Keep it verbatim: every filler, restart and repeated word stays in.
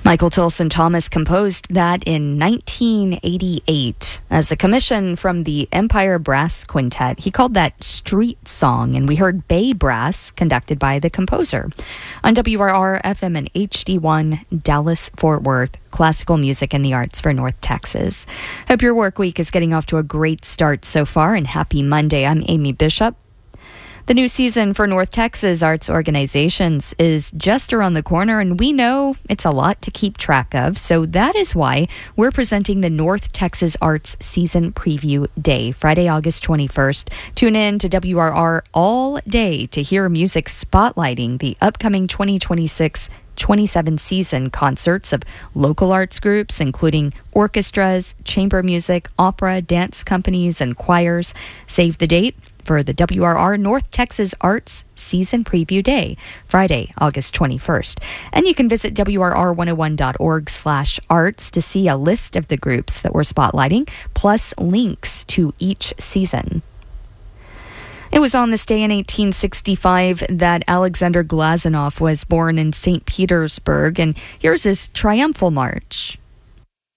Michael Tilson Thomas composed that in nineteen eighty-eight as a commission from the Empire Brass Quintet. He called that Street Song, and we heard Bay Brass conducted by the composer. On W R R F M and H D one, Dallas-Fort Worth, classical music and the arts for North Texas. Hope your work week is getting off to a great start so far, and happy Monday. I'm Amy Bishop. The new season for North Texas arts organizations is just around the corner, and we know it's a lot to keep track of. So that is why we're presenting the North Texas Arts Season Preview Day, Friday, August twenty-first. Tune in to W R R all day to hear music spotlighting the upcoming twenty twenty-six twenty-seven season concerts of local arts groups, including orchestras, chamber music, opera, dance companies, and choirs. Save the date for the W R R North Texas Arts Season Preview Day, Friday, August twenty-first. And you can visit W R R one oh one dot org slash arts to see a list of the groups that we're spotlighting, plus links to each season. It was on this day in eighteen sixty-five that Alexander Glazunov was born in Saint Petersburg, and here's his triumphal march.